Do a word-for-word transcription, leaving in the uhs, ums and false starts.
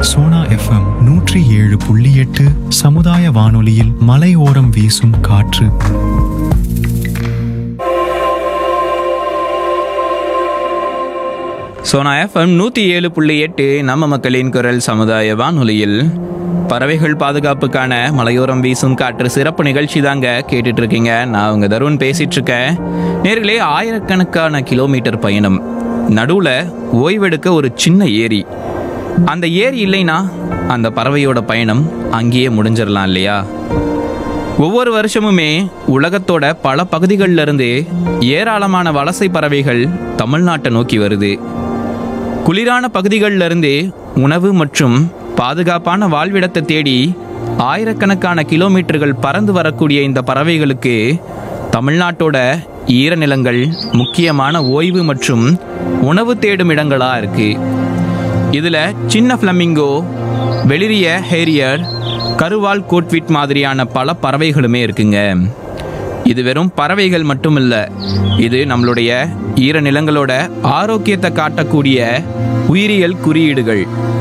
Sona FM நூற்றி ஏழு புள்ளி எட்டு சமுதாய வானொலியில் மலையோரம் வீசும் காற்று. சோனா எஃப்எம் நூற்றி ஏழு புள்ளி எட்டு நம்ம மக்களின் குரல் சமுதாய வானொலியில் பறவைகள் பாதுகாப்புக்கான மலையோரம் வீசும் காற்று சிறப்பு நிகழ்ச்சி தாங்க கேட்டுட்டு இருக்கீங்க. நான் உங்க தருண் பேசிட்டு இருக்கேன். நேர்களே, ஆயிரக்கணக்கான கிலோமீட்டர் பயணம், நடுவில் ஓய்வெடுக்க ஒரு சின்ன ஏரி. அந்த ஏரி இல்லைன்னா அந்த பறவையோட பயணம் அங்கேயே முடிஞ்சிடலாம் இல்லையா? ஒவ்வொரு வருஷமுமே உலகத்தோட பல பகுதிகளில் இருந்து ஏராளமான வலசை பறவைகள் தமிழ்நாட்டை நோக்கி வருது. குளிரான பகுதிகளில் இருந்து உணவு மற்றும் பாதுகாப்பான வாழ்விடத்தை தேடி ஆயிரக்கணக்கான கிலோமீட்டர்கள் பறந்து வரக்கூடிய இந்த பறவைகளுக்கு தமிழ்நாட்டோட ஈரநிலங்கள் முக்கியமான ஓய்வு மற்றும் உணவு தேடும் இடங்களா இருக்கு. இதுல சின்ன ஃப்ளமிங்கோ, வெளிரிய ஹேரியர், கருவால் கோட்விட் மாதிரியான பல பறவைகளுமே இருக்குங்க. இது வெறும் பறவைகள் மட்டும் இல்ல, இது நம்மளுடைய ஈரநிலங்களோட ஆரோக்கியத்தை காட்டக்கூடிய உயிரியல் குறியீடுகள்.